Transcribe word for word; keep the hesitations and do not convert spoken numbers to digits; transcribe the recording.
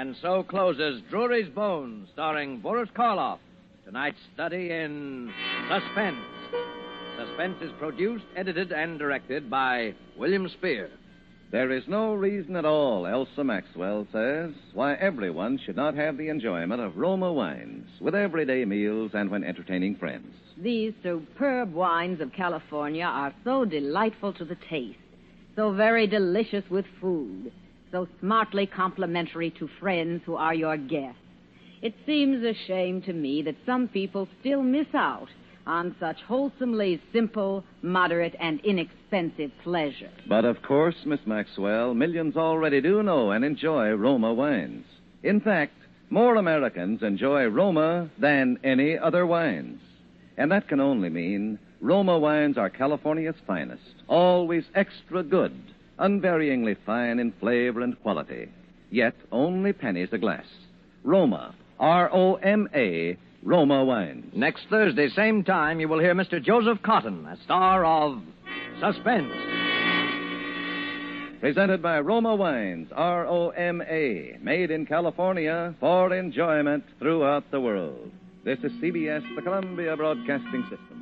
And so closes Drury's Bones, starring Boris Karloff. Tonight's study in Suspense. Suspense is produced, edited, and directed by William Spear. There is no reason at all, Elsa Maxwell says, why everyone should not have the enjoyment of Roma wines with everyday meals and when entertaining friends. These superb wines of California are so delightful to the taste, so very delicious with food, so smartly complimentary to friends who are your guests. It seems a shame to me that some people still miss out on such wholesomely simple, moderate, and inexpensive pleasure. But of course, Miss Maxwell, millions already do know and enjoy Roma wines. In fact, more Americans enjoy Roma than any other wines. And that can only mean Roma wines are California's finest, always extra good, unvaryingly fine in flavor and quality, yet only pennies a glass. Roma, R O M A, Roma wines. Next Thursday, same time, you will hear Mister Joseph Cotton, a star of Suspense. Presented by Roma Wines, R O M A, made in California for enjoyment throughout the world. This is C B S, the Columbia Broadcasting System.